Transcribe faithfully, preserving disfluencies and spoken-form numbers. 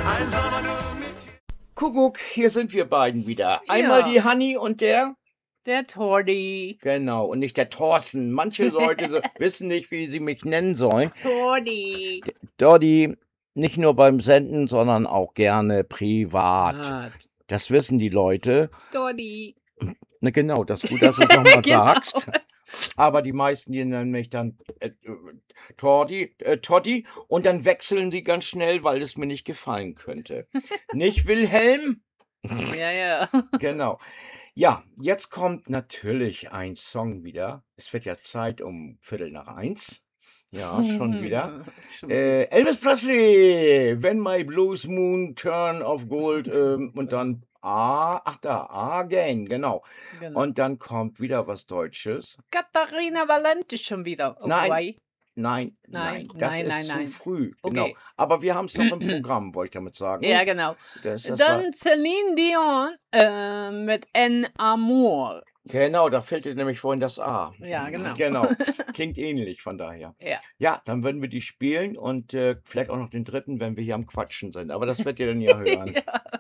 Einsamer nur mit dir. Kuckuck, hier sind wir beiden wieder. Einmal Ja. die Hanni und der... Der Tordi. Genau, und nicht der Thorsten. Manche Leute so, wissen nicht, wie sie mich nennen sollen. Tordi. Dordi, nicht nur beim Senden, sondern auch gerne privat. Ah, Das wissen die Leute. Tordi. Na genau, das ist gut, dass du es nochmal Genau. sagst. Aber die meisten, die nennen mich dann äh, äh, Tordi, äh, Toddy und dann wechseln sie ganz schnell, weil es mir nicht gefallen könnte. Nicht Wilhelm? Ja, ja. Genau. Ja, jetzt kommt natürlich ein Song wieder. Es wird ja Zeit um Viertel nach eins. Ja, schon wieder. Schon Äh, Elvis Presley, When My Blues Moon Turn of Gold ähm, und dann A, ach da, Again, genau. genau. Und dann kommt wieder was Deutsches. Katharina Valente schon wieder. Oh, Nein. wei. Nein, nein, Nein, das nein, ist nein, zu nein. früh. Genau. Okay. Aber wir haben es noch im Programm, wollte ich damit sagen. Ja, genau. Das, das war, Dann Celine Dion äh, mit En Amour. genau, da fehlte nämlich vorhin das A. Ja, genau. Genau. Klingt ähnlich von daher. Ja. Ja, dann würden wir die spielen und äh, vielleicht auch noch den dritten, wenn wir hier am Quatschen sind. Aber das werdet ihr dann ja hören. Ja.